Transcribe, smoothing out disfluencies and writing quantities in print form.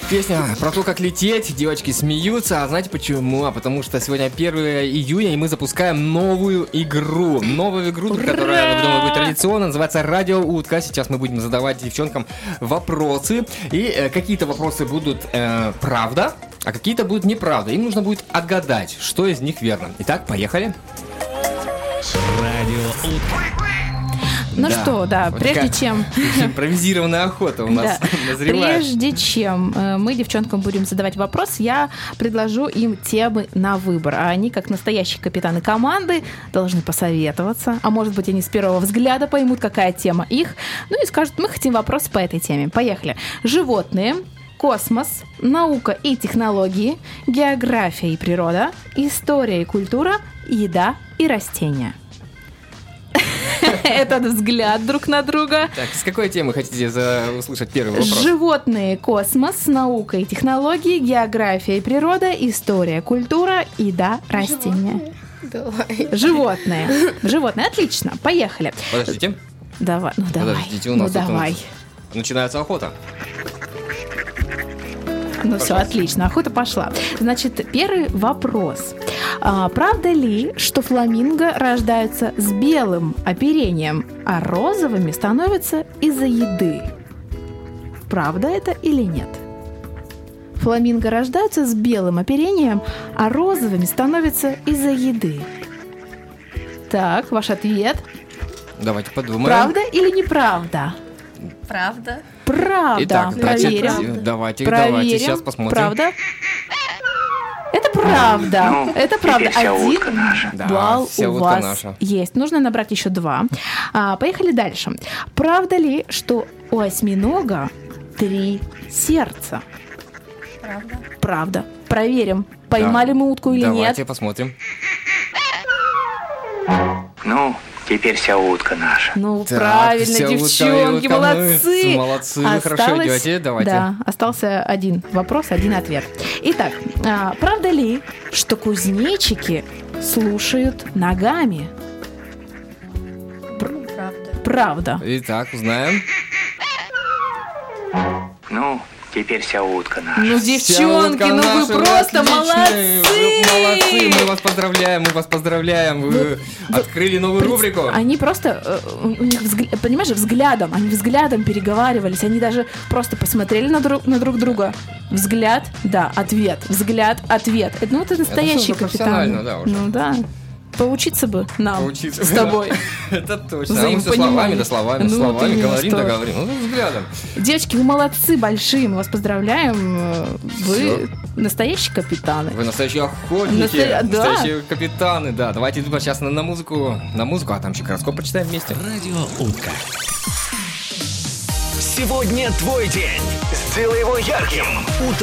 Песня про то, как лететь, девочки смеются, а знаете почему? А потому что сегодня 1 июня, и мы запускаем новую игру, которая, я думаю, будет традиционно, называется «Радио Утка». Сейчас мы будем задавать девчонкам вопросы, и какие-то вопросы будут правда, а какие-то будут неправда. Им нужно будет отгадать, что из них верно. Итак, поехали. Радио Утка. Ну что, да, вот прежде чем... Импровизированная охота у нас назревает. Прежде чем мы девчонкам будем задавать вопрос, я предложу им темы на выбор. А они, как настоящие капитаны команды, должны посоветоваться. А может быть, они с первого взгляда поймут, какая тема их. Ну и скажут, мы хотим вопрос по этой теме. Поехали. Животные, космос, наука и технологии, география и природа, история и культура, еда и растения. Этот взгляд друг на друга. Так, с какой темы хотите услышать первый вопрос? Животные, космос, наука и технологии, география и природа, история, культура, еда, растения. Животные. Животные, отлично, поехали. Подождите. Давай, ну давай. Подождите, у нас ну давай. Начинается охота. Ну все, отлично, охота пошла. Значит, первый вопрос. Правда ли, что фламинго рождаются с белым оперением, а розовыми становятся из-за еды? Правда это или нет? Фламинго рождаются с белым оперением, а розовыми становятся из-за еды. Так, ваш ответ. Давайте подумаем. Правда или неправда? Правда. Правда. Итак, проверим. Давайте, сейчас посмотрим. Правда? Это правда. Ну, это правда. теперь 1 балл вся у утка вас наша. есть. Нужно набрать еще 2. Поехали дальше. Правда ли, что у осьминога 3 сердца? Правда. Правда. Проверим, поймали мы утку или нет. Давайте посмотрим. Ну, теперь вся утка наша. Ну, Так, правильно, вся утка, девчонки, утка, молодцы. молодцы, вы хорошо идете, давайте. Да, остался один вопрос, один ответ. Итак, правда ли, что кузнечики слушают ногами? Правда. Правда. Итак, узнаем. Ну, теперь вся утка наша. Ну, Вся девчонки, утка ну вы наша, просто отличные. молодцы! Вы молодцы, мы вас поздравляем. Вы открыли новую рубрику. Они просто, у них, понимаешь, взглядом переговаривались, они даже просто посмотрели на друг друга. Взгляд, да, ответ, взгляд, ответ. Ну, это настоящий Это всё капитан. профессионально, да, уже. Ну, да. Поучиться бы нам Поучиться. с тобой. Это точно. А мы все Взаимопонимание. словами, Ну, словами именно говорим, что. да говорим. Ну, взглядом. Девочки, вы молодцы большие, мы вас поздравляем. Вы настоящие капитаны. Вы настоящие охотники, Да. настоящие капитаны, да. Давайте сейчас на музыку, а там еще гороскоп почитаем вместе. Радио Утка. Сегодня твой день. Сделай его ярким.